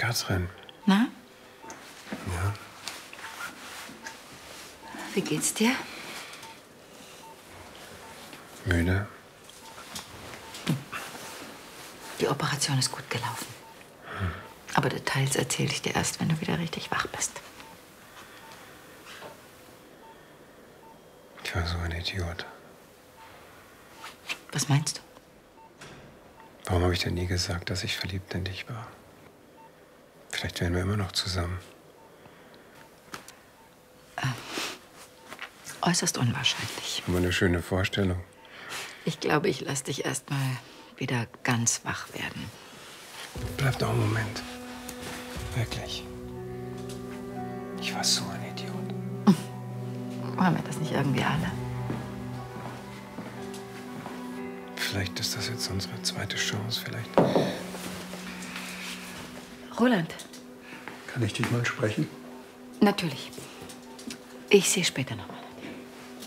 Katrin. Na? Ja. Wie geht's dir? Müde. Die Operation ist gut gelaufen. Aber Details erzähle ich dir erst, wenn du wieder richtig wach bist. Ich war so ein Idiot. Was meinst du? Warum habe ich denn nie gesagt, dass ich verliebt in dich war? Vielleicht wären wir immer noch zusammen. Äußerst unwahrscheinlich. Aber eine schöne Vorstellung. Ich glaube, ich lasse dich erst mal wieder ganz wach werden. Bleib doch einen Moment. Wirklich. Ich war so ein Idiot. Waren wir das nicht irgendwie alle? Vielleicht ist das jetzt unsere zweite Chance. Vielleicht. Roland. Kann ich dich mal sprechen? Natürlich. Ich sehe später noch mal.